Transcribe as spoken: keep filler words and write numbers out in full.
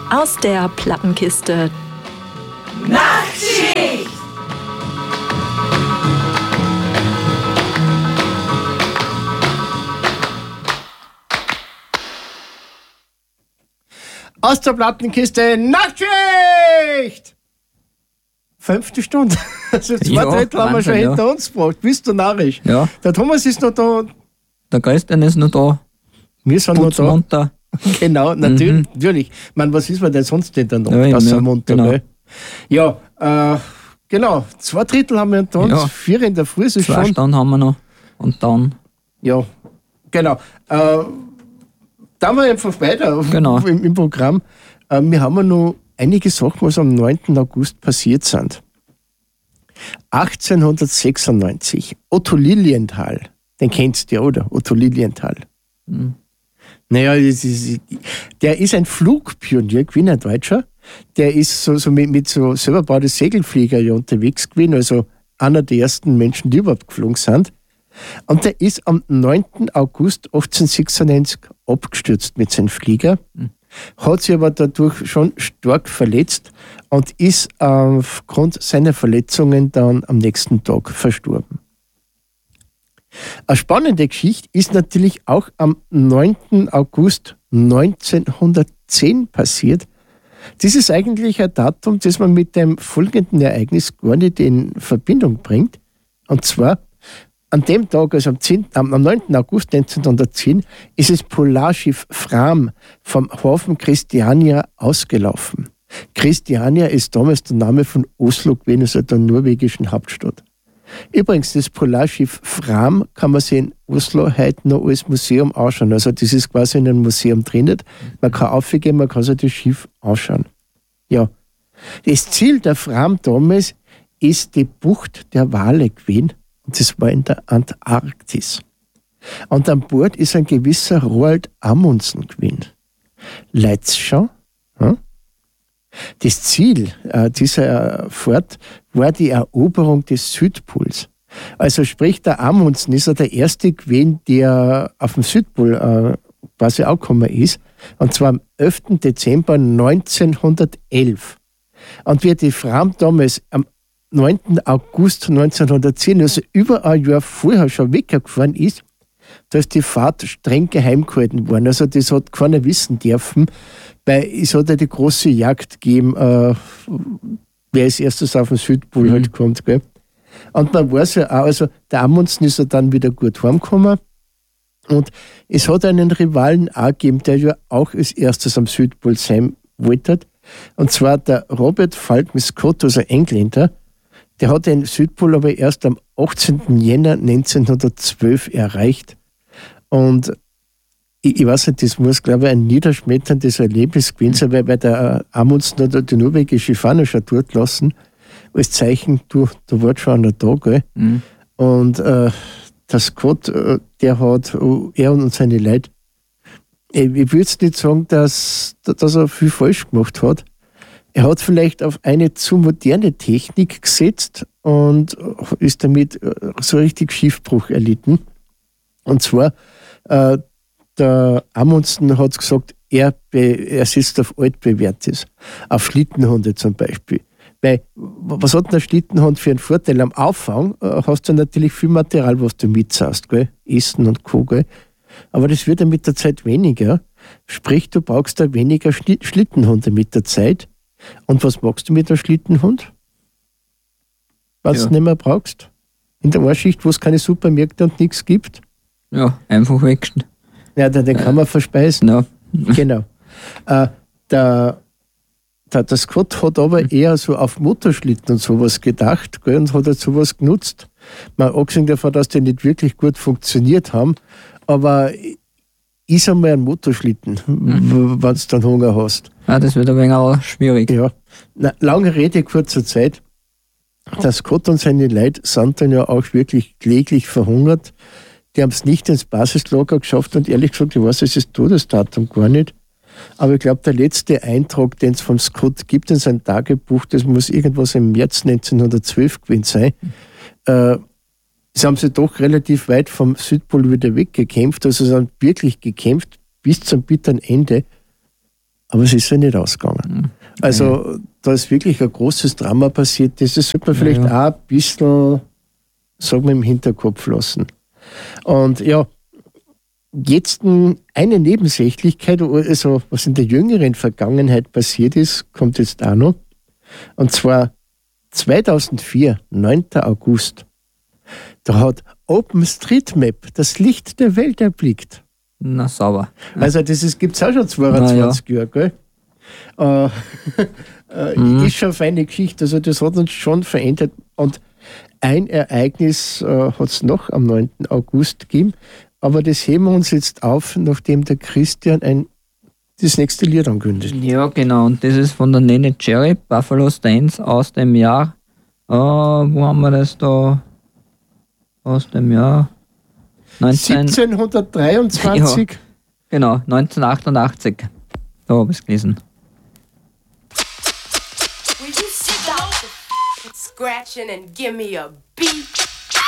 Aus der Plattenkiste. Nachtschicht! Aus der Plattenkiste, Nachtschicht! Fünfte Stunde. Also zwei Ja, Drittel haben wir schon Wahnsinn, hinter ja. uns gebracht. Bist du narrisch? Ja, Der Thomas ist noch da. der Christian ist noch da. Wir sind noch da. Putzmunter. Genau, natürlich. natürlich. Ich meine, was ist man denn sonst denn da noch? Ja, eben, Das ja, am Montag, genau. gell? Ja, äh, genau. Zwei Drittel haben wir hinter uns. Ja. Vier in der Früh ist es Zwei schon. Stunden haben wir noch. Und dann, Ja, genau. Äh, da wir einfach weiter Genau. im, im Programm. Äh, wir haben ja noch einige Sachen, was am neunten August passiert sind. achtzehnhundertsechsundneunzig, Otto Lilienthal, den kennst du ja, oder? Otto Lilienthal. Mhm. Naja, das ist, der ist ein Flugpionier, gewesen, ein Deutscher. Der ist so, so mit, mit so selber gebauten Segelflieger ja unterwegs gewesen, also einer der ersten Menschen, die überhaupt geflogen sind. Und der ist am neunten August achtzehnhundertsechsundneunzig abgestürzt mit seinem Flieger, Mhm. hat sich aber dadurch schon stark verletzt und ist aufgrund seiner Verletzungen dann am nächsten Tag verstorben. Eine spannende Geschichte ist natürlich auch am neunten August neunzehnhundertzehn passiert. Das ist eigentlich ein Datum, das man mit dem folgenden Ereignis gar nicht in Verbindung bringt. Und zwar an dem Tag, also am, zehnten, am neunten August neunzehnhundertzehn, ist das Polarschiff Fram vom Hafen Christiania ausgelaufen. Christiania ist damals der Name von Oslo gewesen, also der norwegischen Hauptstadt. Übrigens, das Polarschiff Fram kann man sich in Oslo heute noch als Museum anschauen. Also das ist quasi in einem Museum drin. Man kann aufgehen, man kann sich das Schiff anschauen. Ja. Das Ziel der Fram damals ist die Bucht der Wale gewesen. Und das war in der Antarktis. Und an Bord ist ein gewisser Roald Amundsen gewesen. Leid's schon? Hm? Das Ziel äh, dieser Fahrt war die Eroberung des Südpols. Also sprich, der Amundsen ist ja der erste gewesen, der auf dem Südpol äh, quasi angekommen ist. Und zwar am elften Dezember neunzehnhundertelf. Und wie die Fram damals am neunten August neunzehnhundertzehn, also über ein Jahr vorher schon weggefahren ist, da ist die Fahrt streng geheim gehalten worden. Also das hat keiner wissen dürfen, weil es hat ja die große Jagd gegeben, äh, wer als erstes auf den Südpol mhm. halt kommt. Gell? Und man weiß ja auch, also der Amundsen ist ja dann wieder gut heimgekommen und es hat einen Rivalen auch gegeben, der ja auch als erstes am Südpol sein wollte, und zwar der Robert Falcon Scott, also Engländer. Der hat den Südpol aber erst am achtzehnten Jänner neunzehnhundertzwölf erreicht. Und ich, ich weiß nicht, das muss, glaube ich, ein niederschmetterndes Erlebnis gewesen sein, weil, weil der Amundsen hat die norwegische Fahne schon dort lassen, als Zeichen, du, da war schon einer da, gell? Mhm. Und äh, der Scott, der hat, er und seine Leute, ich würde jetzt nicht sagen, dass, dass er viel falsch gemacht hat. Er hat vielleicht auf eine zu moderne Technik gesetzt und ist damit so richtig Schiffbruch erlitten. Und zwar, äh, der Amundsen hat gesagt, er, be, er setzt auf altbewährtes, auf Schlittenhunde zum Beispiel. Weil, was hat ein Schlittenhund für einen Vorteil? Am Auffang äh, hast du natürlich viel Material, was du mitzahlst, gell? Essen und Co. Gell? Aber das wird ja mit der Zeit weniger. Sprich, du brauchst da weniger Schlittenhunde mit der Zeit. Und was machst du mit einem Schlittenhund? Wenn du ja. es nicht mehr brauchst? In der Orschicht, wo es keine Supermärkte und nichts gibt? Ja, einfach wechseln. Ja, den, den ja. kann man verspeisen. Ja. Genau. Äh, der, der, der Scott hat aber mhm. eher so auf Motorschlitten und sowas gedacht, gell, und hat halt sowas genutzt. Mal abgesehen davon, dass die nicht wirklich gut funktioniert haben, aber ist einmal ein Motorschlitten, mhm. wenn du dann Hunger hast. Ja, das wird ein wenig auch schwierig. Ja. Na, lange Rede, kurzer Zeit. Der Scott und seine Leute sind dann ja auch wirklich kläglich verhungert. Die haben es nicht ins Basislager geschafft und ehrlich gesagt, ich weiß, es ist Todesdatum gar nicht. Aber ich glaube, der letzte Eintrag, den es vom Scott gibt in seinem Tagebuch, das muss irgendwas im März neunzehnhundertzwölf gewesen sein. Äh, sie haben sich doch relativ weit vom Südpol wieder weggekämpft. Also sie haben wirklich gekämpft bis zum bitteren Ende. Aber es ist ja nicht ausgegangen. Also da ist wirklich ein großes Drama passiert. Das sollte man vielleicht ja. auch ein bisschen, sagen wir, im Hinterkopf lassen. Und ja, jetzt eine Nebensächlichkeit, also was in der jüngeren Vergangenheit passiert ist, kommt jetzt auch noch. Und zwar zweitausendvier, neunter August. Da hat OpenStreetMap das Licht der Welt erblickt. Na, sauber. Also das gibt es auch schon zweiundzwanzig Jahre, gell? Äh, äh, Mhm. Ist schon eine feine Geschichte. Also das hat uns schon verändert. Und ein Ereignis äh, hat es noch am neunten August gegeben. Aber das heben wir uns jetzt auf, nachdem der Christian ein, das nächste Lied ankündigt. Ja, genau. Und das ist von der Nene Cherry, Buffalo Stance aus dem Jahr. Äh, wo haben wir das da? Aus dem Jahr neunzehn, siebzehnhundertdreiundzwanzig. genau, neunzehnhundertachtundachtzig. Da habe ich es gelesen. Will you stop scratching and give me a beat?